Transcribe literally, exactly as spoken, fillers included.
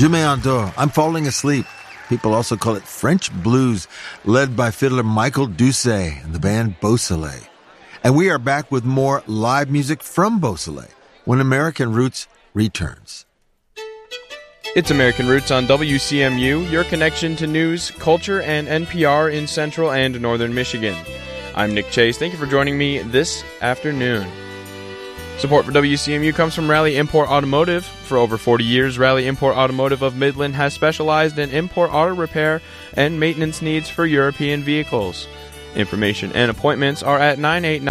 Je m'endors. I'm falling asleep. People also call it French blues, led by fiddler Michael Doucet and the band Beausoleil. And we are back with more live music from Beausoleil when American Roots returns. It's American Roots on W C M U, your connection to news, culture, and N P R in central and northern Michigan. I'm Nick Chase. Thank you for joining me this afternoon. Support for W C M U comes from Rally Import Automotive. For over forty years, Rally Import Automotive of Midland has specialized in import auto repair and maintenance needs for European vehicles. Information and appointments are at nine eight nine